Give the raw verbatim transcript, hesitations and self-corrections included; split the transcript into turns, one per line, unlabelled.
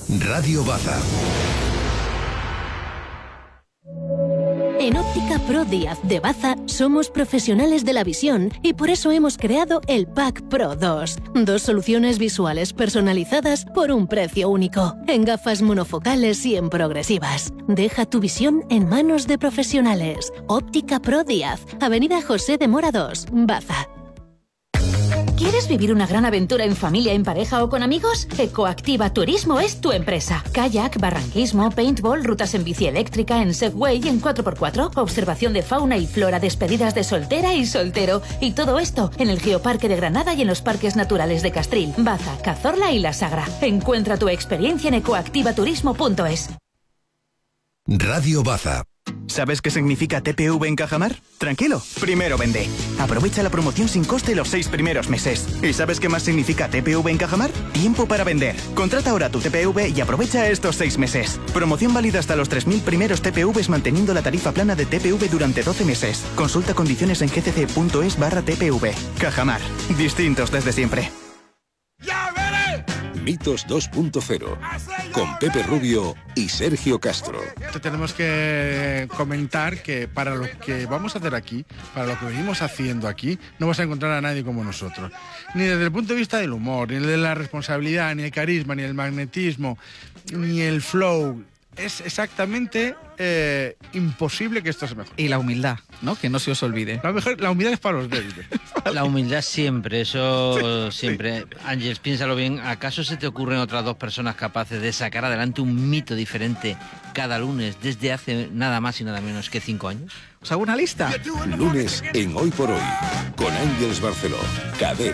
Radio Baza.
En Óptica Pro Díaz de Baza somos profesionales de la visión y por eso hemos creado el Pack Pro dos. Dos soluciones visuales personalizadas por un precio único, en gafas monofocales y en progresivas. Deja tu visión en manos de profesionales. Óptica Pro Díaz, Avenida José de Mora dos, Baza.
¿Quieres vivir una gran aventura en familia, en pareja o con amigos? Ecoactiva Turismo es tu empresa. Kayak, barranquismo, paintball, rutas en bici eléctrica, en Segway y en cuatro por cuatro, observación de fauna y flora, despedidas de soltera y soltero. Y todo esto en el Geoparque de Granada y en los parques naturales de Castril, Baza, Cazorla y La Sagra. Encuentra tu experiencia en ecoactivaturismo punto es.
Radio Baza.
¿Sabes qué significa T P V en Cajamar? Tranquilo, primero vende. Aprovecha la promoción sin coste los seis primeros meses. ¿Y sabes qué más significa T P V en Cajamar? Tiempo para vender. Contrata ahora tu T P V y aprovecha estos seis meses. Promoción válida hasta los tres mil primeros T P Vs manteniendo la tarifa plana de T P V durante doce meses. Consulta condiciones en gcc.es barra TPV. Cajamar. Distintos desde siempre.
Mitos dos punto cero con Pepe Rubio y Sergio Castro.
Tenemos que comentar que para lo que vamos a hacer aquí, para lo que venimos haciendo aquí, no vas a encontrar a nadie como nosotros. Ni desde el punto de vista del humor, ni de la responsabilidad, ni el carisma, ni el magnetismo, ni el flow. Es exactamente eh, imposible que esto se mejore.
Y la humildad, ¿no? Que no se os olvide.
La, mejor, la humildad es para los débiles.
La humildad siempre, eso
sí,
siempre.
Sí.
Ángeles, piénsalo bien. ¿Acaso se te ocurren otras dos personas capaces de sacar adelante un mito diferente cada lunes desde hace nada más y nada menos que cinco años?
¿Os hago una lista?
Lunes en Hoy por Hoy, con Ángeles Barceló. Cadena.